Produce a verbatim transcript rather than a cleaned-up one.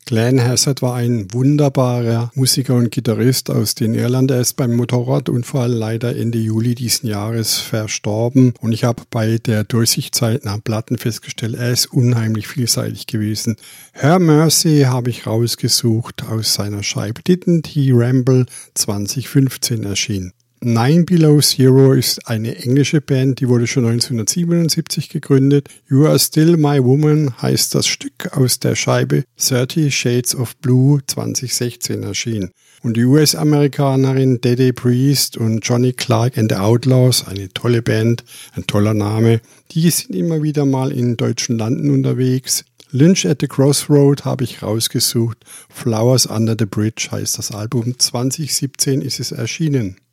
Glenn Hassard war ein wunderbarer Musiker und Gitarrist aus den Irland. Er ist beim Motorradunfall leider Ende Juli diesen Jahres verstorben. Und ich habe bei der Durchsichtzeit nach Platten festgestellt, er ist unheimlich vielseitig gewesen. Her Mercy habe ich rausgesucht aus seiner Scheibe Didn't He Ramble zwanzig fünfzehn erschienen. Nine Below Zero ist eine englische Band, die wurde schon neunzehnhundertsiebenundsiebzig gegründet. You Are Still My Woman heißt das Stück aus der Scheibe Thirty Shades of Blue zwanzig sechzehn erschienen. Und die U S-Amerikanerin Dede Priest und Johnny Clark and the Outlaws, eine tolle Band, ein toller Name, die sind immer wieder mal in deutschen Landen unterwegs. Lynch at the Crossroad habe ich rausgesucht. Flowers Under the Bridge heißt das Album. zwanzig siebzehn ist es erschienen.